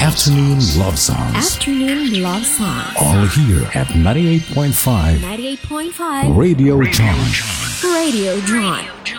Afternoon Love Songs. Afternoon Love Songs. All here at 98.5 98.5 Radio John. Radio John.